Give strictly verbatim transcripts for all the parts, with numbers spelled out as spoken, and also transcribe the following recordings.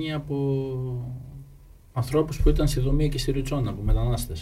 γίνει από ανθρώπους που ήταν στη Δομία και στη Ριτσόνα, από μετανάστες.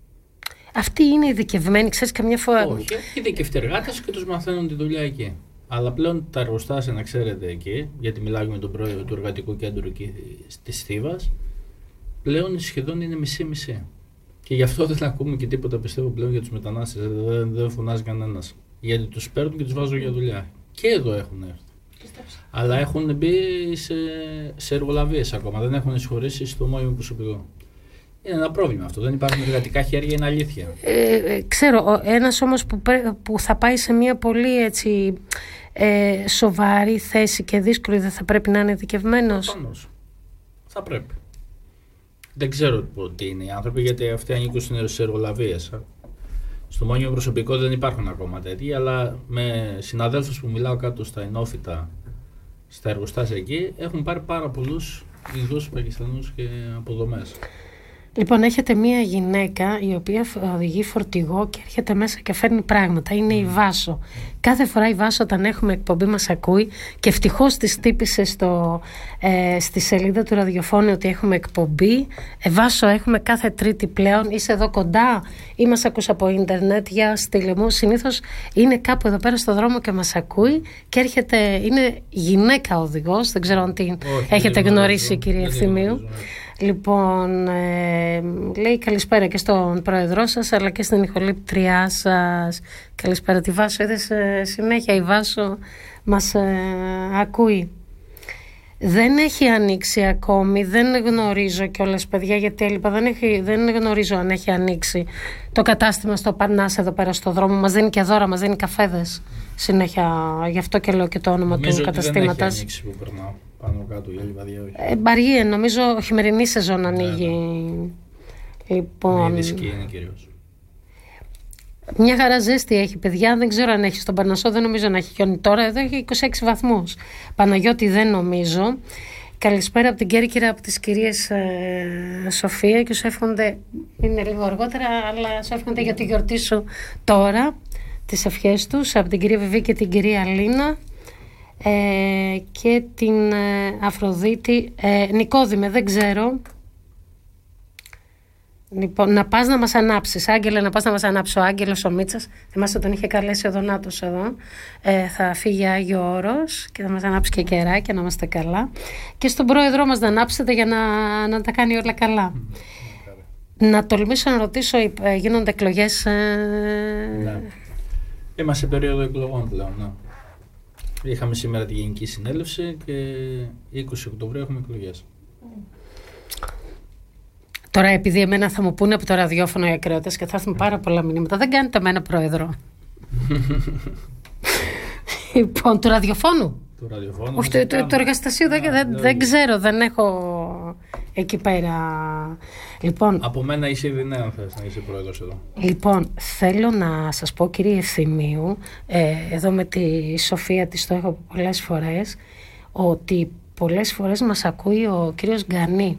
Αυτοί είναι ειδικευμένοι, ξέρεις, καμιά φορά. Όχι, ειδικευτοί εργάτες και τους μαθαίνουν τη δουλειά εκεί. Αλλά πλέον τα εργοστάσια, να ξέρετε, εκεί, γιατί μιλάμε με τον πρόεδρο του εργατικού κέντρου εκεί στη Στίβας, πλέον σχεδόν είναι μισή-μισή. Και γι' αυτό δεν ακούμε και τίποτα, πιστεύω, πλέον για τους μετανάστες. Δεν, δεν φωνάζει κανένας. Γιατί τους παίρνουν και τους βάζουν για δουλειά. Και εδώ έχουν έρθει. Αλλά έχουν μπει σε, σε εργολαβίες ακόμα. Δεν έχουν εισχωρήσει στο μόνιμο προσωπικό. Είναι ένα πρόβλημα αυτό. Δεν υπάρχουν εργατικά χέρια, είναι αλήθεια. Ε, ε, ξέρω, ένας όμως που, που θα πάει σε μια πολύ έτσι, ε, σοβαρή θέση και δύσκολη, δεν θα πρέπει να είναι ειδικευμένος. Προφανώς. Θα πρέπει. Δεν ξέρω τι είναι οι άνθρωποι, γιατί αυτοί ανήκουν στις εργολαβίες. Στο μόνιμο προσωπικό δεν υπάρχουν ακόμα τέτοιοι, αλλά με συναδέλφους που μιλάω κάτω στα ενόφυτα, στα εργοστάσια εκεί, έχουν πάρει πάρα πολλούς Ινδούς, Πακιστανούς και αποδομές. Λοιπόν, έχετε μία γυναίκα η οποία οδηγεί φορτηγό και έρχεται μέσα και φέρνει πράγματα. Είναι mm. η Βάσο. Κάθε φορά η Βάσο, όταν έχουμε εκπομπή, μας ακούει και ευτυχώς της τύπησε στο, ε, στη σελίδα του ραδιοφώνου ότι έχουμε εκπομπή. Ε, Βάσο, έχουμε κάθε Τρίτη πλέον. Είσαι εδώ κοντά ή μας ακούς από ίντερνετ? Για στείλε μου. Συνήθως είναι κάπου εδώ πέρα στο δρόμο και μας ακούει και έρχεται. Είναι γυναίκα οδηγός. Δεν ξέρω αν την Όχι, έχετε γνωρίσει, κυρία Ευθυμίου. Λοιπόν, ε, λέει καλησπέρα και στον πρόεδρό σας αλλά και στην ηχολήπτριά σας. Καλησπέρα τη Βάσο. Είδες, ε, συνέχεια η Βάσο μας ε, ακούει. Δεν έχει ανοίξει ακόμη, δεν γνωρίζω κιόλας, παιδιά, γιατί έλειπα, δεν, έχει, δεν γνωρίζω αν έχει ανοίξει το κατάστημα στο Παρνάς εδώ πέρα στο δρόμο. Μας δίνει και δώρα, μας δίνει καφέδες συνέχεια, γι' αυτό και λέω και το όνομα νομίζω του καταστήματος. Δεν έχει ανοίξει που περνάω πάνω κάτω για λιβαδιά, όχι. Ε, Μπαριέ, νομίζω χειμερινή σεζόν ανοίγει. Ναι, ναι. Λοιπόν, ναι, δυσκή είναι κυρίως. Μια χαρά ζέστη έχει, παιδιά. Δεν ξέρω αν έχει στον Παρνασσό, δεν νομίζω να έχει χιόνι τώρα. Εδώ έχει είκοσι έξι βαθμούς. Παναγιώτη δεν νομίζω. Καλησπέρα από την Κέρκυρα, από τις κυρίες ε, Σοφία, και σου εύχονται, είναι λίγο αργότερα, αλλά σου εύχονται για τη γιορτή σου τώρα, τις ευχές τους, από την κυρία Βιβί και την κυρία Λίνα ε, και την ε, Αφροδίτη. ε, Νικόδημε, δεν ξέρω. Λοιπόν, να πας να μας ανάψεις, Άγγελε, να πας να μας ανάψεις. Ο Άγγελος ο Μίτσας, θυμάστε τον είχε καλέσει ο Δονάτος εδώ, ε, θα φύγει Άγιο Όρος και θα μας ανάψει και κεράκια, να είμαστε καλά, και στον πρόεδρό μας να ανάψετε για να, να τα κάνει όλα καλά. Mm. Να τολμήσω να ρωτήσω, ε, γίνονται εκλογές? Ε... Ναι. Είμαστε σε περίοδο εκλογών πλέον, ναι. Είχαμε σήμερα τη Γενική Συνέλευση και είκοσι Οκτωβρίου έχουμε εκλογές. Mm. Τώρα, επειδή εμένα θα μου πούνε από το ραδιόφωνο οι ακροατές και θα έρθουν πάρα πολλά μηνύματα, δεν κάνετε εμένα πρόεδρο. Λοιπόν, του ραδιοφώνου. Του ραδιοφώνου. Όχι, το, το, το εργαστασίο δεν, δεν, δεν ξέρω, δεν έχω εκεί πέρα. Λοιπόν, από μένα είσαι ήδη νέα, αν θες να είσαι πρόεδρος εδώ. Λοιπόν, θέλω να σας πω, κύριε Ευθυμίου, ε, εδώ με τη Σοφία της το έχω πολλές φορές, ότι πολλές φορές μας ακούει ο κύριος Γκανή,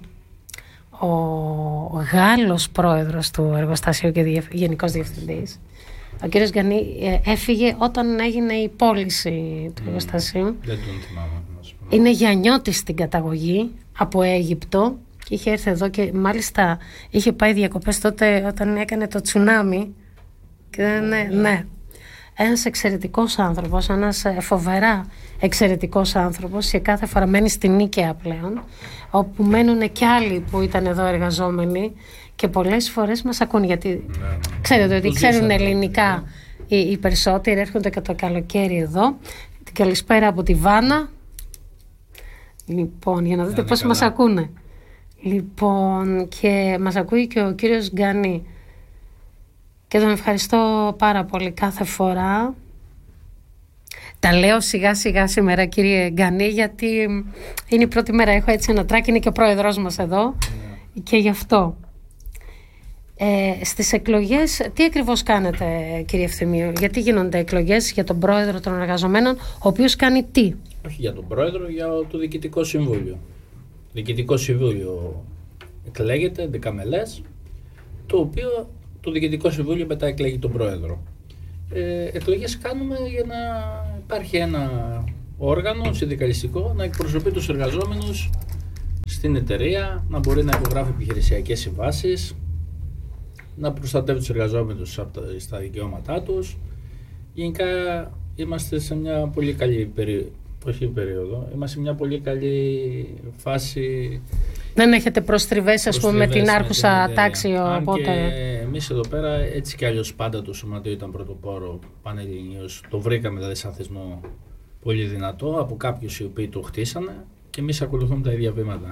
ο Γάλλος πρόεδρος του εργοστασίου και γενικός διευθυντής. Ο κύριος Γκανή έφυγε όταν έγινε η πώληση του mm, εργοστασίου. Δεν τον θυμάμαι. Είναι Γιαννιώτης στην καταγωγή, από Αίγυπτο, και είχε έρθει εδώ και μάλιστα είχε πάει διακοπές τότε όταν έκανε το τσουνάμι. Και, ναι, ναι. Ένας εξαιρετικός άνθρωπος, ένας φοβερά εξαιρετικός άνθρωπος, και κάθε φορά μένει στην Νίκαια πλέον, όπου μένουν και άλλοι που ήταν εδώ εργαζόμενοι και πολλές φορές μας ακούν, γιατί ναι, ξέρετε ότι ξέρουν ελληνικά οι, οι περισσότεροι, έρχονται και το καλοκαίρι εδώ. Την καλησπέρα από τη Βάνα. Λοιπόν, για να δείτε πώς μας ακούνε. Λοιπόν, και μας ακούει και ο κύριος Γκανή και τον ευχαριστώ πάρα πολύ κάθε φορά. Τα λέω σιγά σιγά σήμερα, κύριε Γκανή, γιατί είναι η πρώτη μέρα, έχω έτσι ένα τράκι, είναι και ο πρόεδρος μας εδώ yeah. και γι' αυτό. Ε, στις εκλογές, τι ακριβώς κάνετε, κύριε Ευθυμίου? Γιατί γίνονται εκλογές για τον πρόεδρο των εργαζομένων, ο οποίος κάνει τι? Όχι για τον πρόεδρο, για το διοικητικό συμβούλιο. Το διοικητικό συμβούλιο εκλέγεται δεκαμελές, το οποίο το διοικητικό συμβούλιο μετά εκλέγει τον πρόεδρο. Ε, εκλογές κάνουμε για να υπάρχει ένα όργανο συνδικαλιστικό να εκπροσωπεί τους εργαζόμενους στην εταιρεία, να μπορεί να υπογράφει επιχειρησιακές συμβάσεις, να προστατεύει τους εργαζόμενους στα δικαιώματά τους. Γενικά είμαστε σε μια πολύ καλή περίοδο. Όχι περίοδο, είμαστε σε μια πολύ καλή φάση. Δεν έχετε προστριβές, ας πούμε, με την άρχουσα τάξη. Αν οπότε... και εμείς εδώ πέρα, έτσι κι αλλιώς πάντα το σωματείο ήταν πρωτοπόρο πανελληνίως. Το βρήκαμε δηλαδή σαν θεσμό πολύ δυνατό από κάποιους οι οποίοι το χτίσανε και εμείς ακολουθούμε τα ίδια βήματα.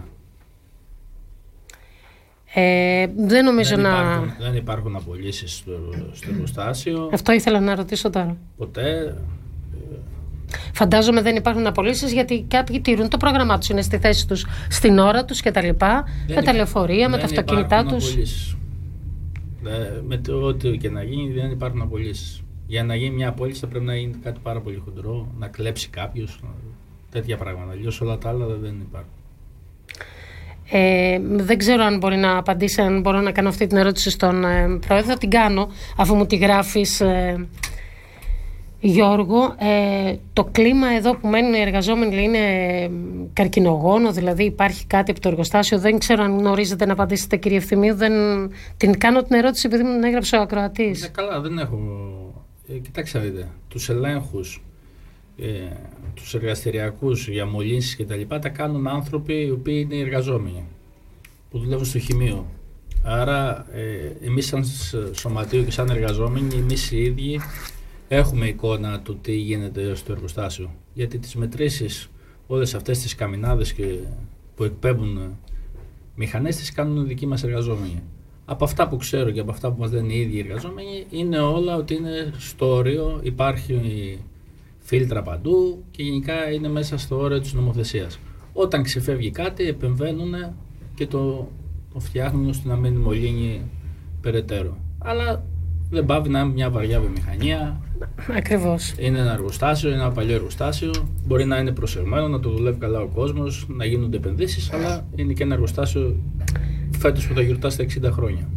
Ε, δεν νομίζω δεν να... Υπάρχουν, δεν υπάρχουν απολύσεις στο, στο εργοστάσιο. Αυτό ήθελα να ρωτήσω τώρα. Ποτέ. Φαντάζομαι δεν υπάρχουν απολύσεις γιατί κάποιοι τηρούν το πρόγραμμά τους, είναι στη θέση τους, στην ώρα τους κτλ. Με τα λεωφορεία, με τα αυτοκίνητά τους. Με το ό,τι και να γίνει δεν υπάρχουν απολύσεις. Για να γίνει μια απόλυση θα πρέπει να γίνει κάτι πάρα πολύ χοντρό, να κλέψει κάποιος, τέτοια πράγματα. Αλλιώς όλα τα άλλα δεν υπάρχουν. Ε, δεν ξέρω αν μπορεί να απαντήσει, αν μπορώ να κάνω αυτή την ερώτηση στον ε, πρόεδρο. Θα την κάνω αφού μου τη γράφεις, ε, Γιώργο. Ε, το κλίμα εδώ που μένουν οι εργαζόμενοι είναι καρκινογόνο, δηλαδή υπάρχει κάτι από το εργοστάσιο. Δεν ξέρω αν γνωρίζετε να απαντήσετε, κύριε Ευθυμίου. Δεν την κάνω την ερώτηση επειδή μου την έγραψε ο ακροατής. Ε, καλά, δεν έχω. Ε, κοιτάξτε, δείτε, τους ελέγχους, ε, τους εργαστηριακούς για μολύνσεις και τα λοιπά τα κάνουν άνθρωποι οι οποίοι είναι εργαζόμενοι που δουλεύουν στο χημείο. Άρα ε, εμείς σαν σωματείο και σαν εργαζόμενοι, εμείς οι ίδιοι έχουμε εικόνα του τι γίνεται στο εργοστάσιο. Γιατί τις μετρήσεις, όλες αυτές τις καμινάδες και, που εκπέμπουν μηχανές τις κάνουν δικοί μας εργαζόμενοι. Από αυτά που ξέρω και από αυτά που μας λένε οι ίδιοι εργαζόμενοι είναι όλα ότι είναι στο όριο, υπάρχει φίλτρα παντού και γενικά είναι μέσα στο όριο της νομοθεσίας. Όταν ξεφεύγει κάτι επεμβαίνουν και το, το φτιάχνουν ώστε να μην μολύνει περαιτέρω. Αλλά δεν πάβει να είναι μια βαριά βιομηχανία. Ακριβώς. Είναι ένα εργοστάσιο, είναι ένα παλιό εργοστάσιο. Μπορεί να είναι προσεγμένο, να το δουλεύει καλά ο κόσμος, να γίνονται επενδύσεις, αλλά είναι και ένα εργοστάσιο φέτος που θα γιορτάσει τα εξήντα χρόνια.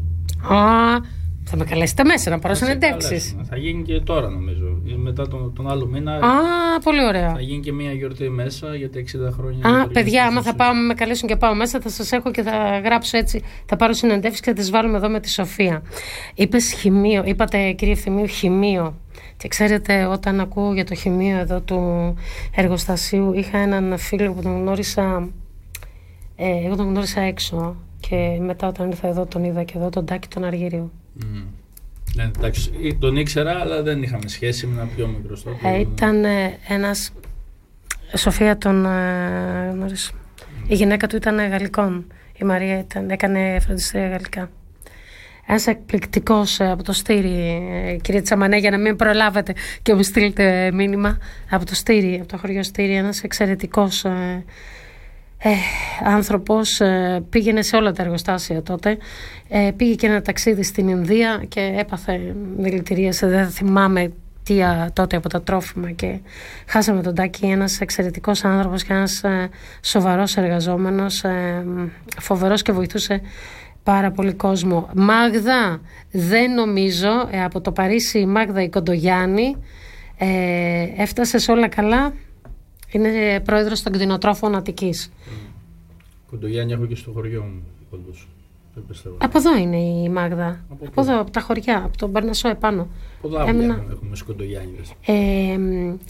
Α, θα με καλέσετε μέσα να πάρω συνεντεύξεις. Θα γίνει και τώρα νομίζω. Μετά τον, τον άλλο μήνα. Α, πολύ ωραία. Θα γίνει και μια γιορτή μέσα για τα εξήντα χρόνια. Α, παιδιά, άμα θα πάω, με καλέσουν και πάω μέσα, θα σας έχω και θα γράψω έτσι. Θα πάρω συνεντεύξεις και θα τις βάλουμε εδώ με τη Σοφία. Είπες χημείο, είπατε κύριε Ευθυμίου χημείο. Και ξέρετε, όταν ακούω για το χημείο εδώ του εργοστασίου, είχα έναν φίλο που τον γνώρισα. Ε, εγώ τον γνώρισα έξω. Και μετά όταν ήρθα εδώ τον είδα και εδώ τον Τάκη τον Αργύριο. Mm. Ναι, εντάξει, τον ήξερα αλλά δεν είχαμε σχέση με ένα πιο μικρό τότε. Ε, ήταν ε, ένας Σοφία τον ε, γνώρισα. Mm. Η γυναίκα του ήταν γαλλικών. Η Μαρία ήταν, έκανε φροντιστήρια γαλλικά. Ένας εκπληκτικός ε, από το Στήρι, ε, κύριε Τσαμανέ, για να μην προλάβετε και μου στείλετε μήνυμα, από το Στήρι, από το χωριό Στήρι, ένας εξαιρετικός ε, Ε, άνθρωπος, ε, πήγαινε σε όλα τα εργοστάσια τότε, ε, πήγε και ένα ταξίδι στην Ινδία και έπαθε δηλητηρίαση, δεν θυμάμαι τι α, τότε από τα τρόφιμα και χάσαμε τον Τάκη, ένας εξαιρετικός άνθρωπος και ένας ε, σοβαρός εργαζόμενος, ε, φοβερός και βοηθούσε πάρα πολύ κόσμο. Μάγδα, δεν νομίζω, ε, από το Παρίσι η Μάγδα η Κοντογιάννη, ε, έφτασε σε όλα καλά. Είναι πρόεδρος των κτηνοτρόφων Αττικής. Mm. Κοντογιάννη έχω και στο χωριό μου. Όντως. Από εδώ είναι η Μάγδα. Από, από εδώ, από τα χωριά, από τον Περνασό επάνω. Από εδώ Έμεινα... έχουμε σκοντογιάννηδες. Ε,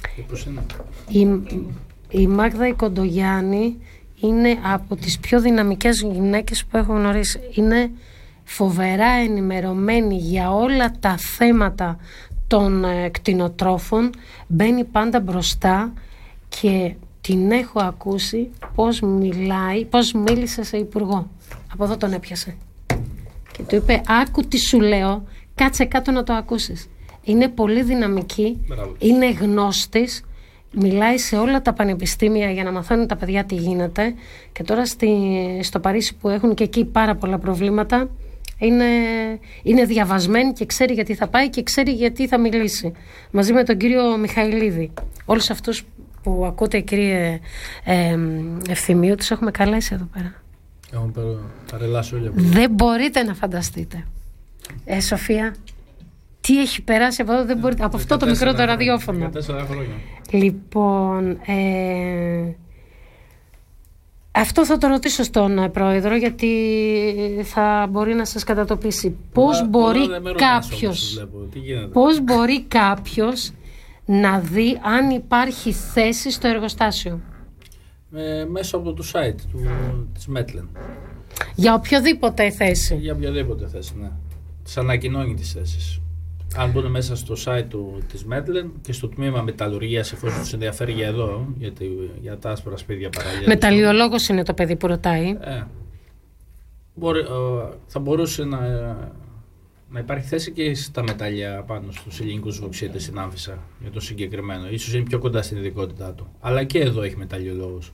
η, η Μάγδα η Κοντογιάννη είναι από τις πιο δυναμικές γυναίκες που έχω γνωρίσει. Είναι φοβερά ενημερωμένη για όλα τα θέματα των ε, κτηνοτρόφων. Μπαίνει πάντα μπροστά. Και την έχω ακούσει πώς μιλάει, πώς μίλησε σε υπουργό. Από εδώ τον έπιασε. Και του είπε, άκου τι σου λέω, κάτσε κάτω να το ακούσεις. Είναι πολύ δυναμική, Μπράβο. Είναι γνώστης, μιλάει σε όλα τα πανεπιστήμια για να μαθαίνουν τα παιδιά τι γίνεται. Και τώρα στη, στο Παρίσι που έχουν και εκεί πάρα πολλά προβλήματα, είναι, είναι διαβασμένη και ξέρει γιατί θα πάει και ξέρει γιατί θα μιλήσει. Μαζί με τον κύριο Μιχαηλίδη. Όλους αυτούς που ακούτε, κύριε ε, Ευθυμίου, τους έχουμε καλέσει εδώ πέρα. Έχουμε παρελάσει όλοι. Δεν μπορείτε να φανταστείτε. Ε, Σοφία, τι έχει περάσει από εδώ, δεν μπορείτε. Από αυτό το μικρό το ραδιόφωνο. δεκατέσσερα χρόνια. Λοιπόν, ε, Αυτό θα το ρωτήσω στον πρόεδρο, γιατί θα μπορεί να σας κατατοπίσει. Πώς μπορεί κάποιος, πώς μπορεί κάποιος να δει αν υπάρχει θέση στο εργοστάσιο? Ε, μέσω από το site του, της Metlen. Για οποιοδήποτε θέση. Για οποιοδήποτε θέση, ναι. Τις ανακοινώνει τις θέσεις. Αν μπουν μέσα στο site του, της Metlen και στο τμήμα μεταλλουργίας, εφόσον τους ενδιαφέρει για εδώ, για, τη, για τα άσπρα σπίτια παραλία. Μεταλλιολόγος είναι το παιδί που ρωτάει. Ε, μπορεί, ο, θα μπορούσε να, να υπάρχει θέση και στα μετάλλια πάνω στους ελληνικούς βοξίτες στην Άμφισσα για το συγκεκριμένο. Ίσως είναι πιο κοντά στην ειδικότητά του. Αλλά και εδώ έχει μεταλλιολόγος.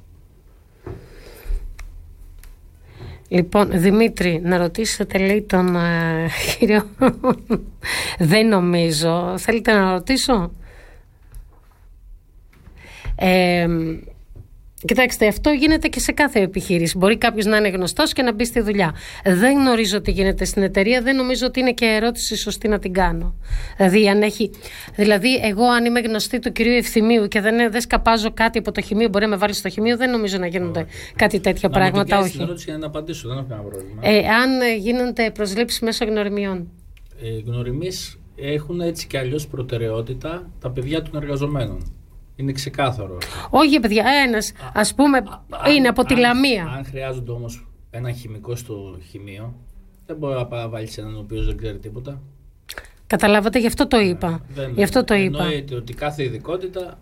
Λοιπόν, Δημήτρη, να ρωτήσετε, λέει, τον ε, κύριο. Δεν νομίζω. Θέλετε να ρωτήσω? Ε, κοιτάξτε, αυτό γίνεται και σε κάθε επιχείρηση. Μπορεί κάποιος να είναι γνωστός και να μπει στη δουλειά. Δεν γνωρίζω τι γίνεται στην εταιρεία. Δεν νομίζω ότι είναι και ερώτηση σωστή να την κάνω. Δηλαδή, αν έχει, δηλαδή εγώ αν είμαι γνωστή του κυρίου Ευθυμίου και δεν, δεν σκαπάζω κάτι από το χημείο, μπορεί να με βάλει στο χημείο, δεν νομίζω να γίνονται oh. κάτι τέτοια να πράγματα. Όχι. Να ερώτηση για να απαντήσω, δεν έχω κανένα πρόβλημα. Ε, αν γίνονται προσλήψεις μέσω γνωριμιών. Οι ε, γνωριμείς έχουν έτσι κι αλλιώς προτεραιότητα τα παιδιά των εργαζομένων. Είναι ξεκάθαρο. Όχι, παιδιά, ένας, ας πούμε, α, είναι από τη αν, Λαμία. Αν χρειάζονται όμως ένα χημικό στο χημείο, δεν μπορεί να βάλεις έναν ο οποίος δεν ξέρει τίποτα. Καταλάβατε, γι' αυτό το είπα. Δεν, γι' αυτό το είπα. Εννοείται ότι κάθε ειδικότητα,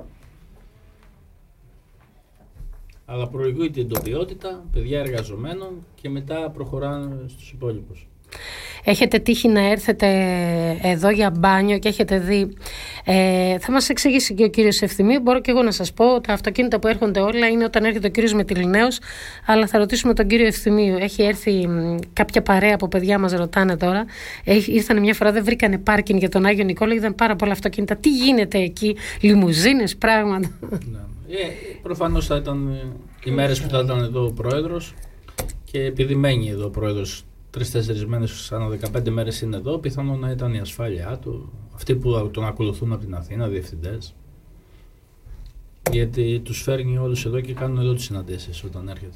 αλλά προηγεί την τοπιότητα, παιδιά εργαζομένων και μετά προχωράνε στους υπόλοιπους. Έχετε τύχει να έρθετε εδώ για μπάνιο και έχετε δει, ε, θα μας εξηγήσει και ο κύριος Ευθυμίου, μπορώ και εγώ να σας πω, τα αυτοκίνητα που έρχονται όλα είναι όταν έρχεται ο κύριος Μετυλινέος, αλλά θα ρωτήσουμε τον κύριο Ευθυμίου. Έχει έρθει μ, κάποια παρέα από παιδιά, μας ρωτάνε τώρα, Έχει, ήρθαν μια φορά, δεν βρήκανε πάρκινγκ για τον Άγιο Νικόλαο, είδαν πάρα πολλά αυτοκίνητα. Τι γίνεται εκεί, λιμουζίνες, πράγματα? Ναι. Ε, προφανώς θα ήταν οι μέρες που θα ήταν εδώ ο πρόεδρος και επειδή μένει εδώ ο πρόεδρος τρεις-τέσσερις μέρες, ανά δεκαπέντε μέρες είναι εδώ, πιθανόν να ήταν η ασφάλειά του, αυτοί που τον ακολουθούν από την Αθήνα, διευθυντές. Γιατί τους φέρνει όλους εδώ και κάνουν εδώ τις συναντήσεις όταν έρχεται.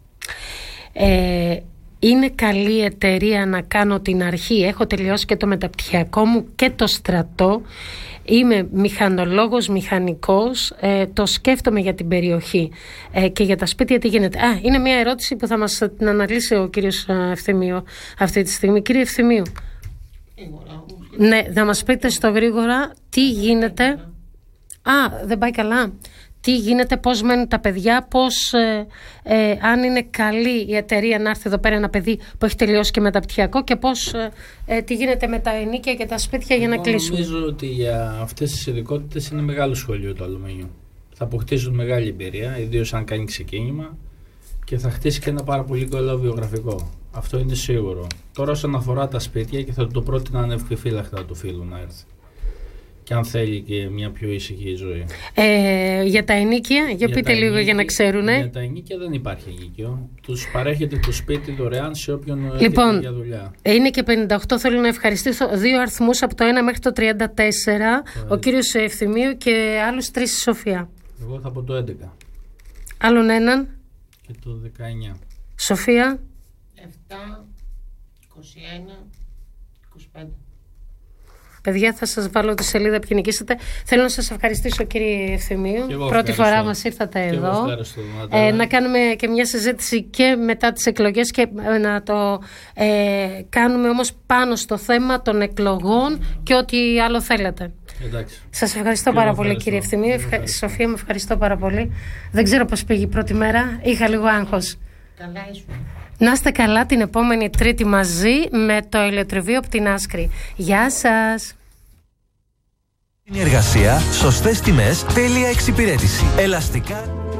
Ε, είναι καλή εταιρεία να κάνω την αρχή. Έχω τελειώσει και το μεταπτυχιακό μου και το στρατό. Είμαι μηχανολόγος, μηχανικός, ε, το σκέφτομαι για την περιοχή ε, και για τα σπίτια τι γίνεται. Α, είναι μια ερώτηση που θα μας την αναλύσει ο κύριος Ευθυμίου αυτή τη στιγμή. Κύριε Ευθυμίου, ναι, θα μας πείτε στο γρήγορα τι γίνεται. Α, δεν πάει καλά. Τι γίνεται, πώς μένουν τα παιδιά, πώς, ε, ε, αν είναι καλή η εταιρεία να έρθει εδώ πέρα ένα παιδί που έχει τελειώσει και μεταπτυχιακό και πώς, ε, ε, τι γίνεται με τα ενοίκια και τα σπίτια για να Εγώ κλείσουμε. Νομίζω ότι για αυτές τις ειδικότητες είναι μεγάλο σχολείο το αλουμίνιο. Θα αποκτήσουν μεγάλη εμπειρία, ιδίως αν κάνει ξεκίνημα και θα χτίσει και ένα πάρα πολύ καλό βιογραφικό. Αυτό είναι σίγουρο. Τώρα όσον αφορά τα σπίτια, και θα το πρότεινα ανευκεφύλακτα του φίλου να έρθει. Και αν θέλει και μια πιο ήσυχη ζωή. Ε, για τα ενοίκια, για, για πείτε λίγο ενίκια, για να ξέρουν. Για τα ενοίκια δεν υπάρχει ενοίκιο. Τους παρέχεται το σπίτι δωρεάν σε όποιον λοιπόν, έρχεται για δουλειά. Είναι και πενήντα οκτώ, θέλω να ευχαριστήσω δύο αριθμούς από το ένα μέχρι το τριάντα τέσσερα. Yeah. Ο κύριος Ευθυμίου και άλλους τρεις η Σοφία. Εγώ θα πω το έντεκα. Άλλον έναν. Και το δεκαεννιά. Σοφία. επτά, είκοσι ένα, είκοσι πέντε. Παιδιά, θα σας βάλω τη σελίδα που νικήσατε. Θέλω να σας ευχαριστήσω, κύριε Ευθυμίου. Πρώτη φορά μας ήρθατε και εδώ. Ε, να κάνουμε και μια συζήτηση και μετά τις εκλογές και να το ε, κάνουμε όμως πάνω στο θέμα των εκλογών και ό,τι άλλο θέλετε. Εντάξει. Σας ευχαριστώ και πάρα πολύ, κύριε Ευθυμίου. Ευχα... Σοφία, με ευχαριστώ πάρα πολύ. Δεν ξέρω πώς πήγε η πρώτη μέρα. Είχα λίγο άγχος. Καλά ήσουν. Να είστε καλά την επόμενη Τρίτη μαζί με το ηλεκτροβείο από την Άσκρη. Γεια σας! Εργασία, σωστές τιμές, τέλεια εξυπηρέτηση. Ελαστικά...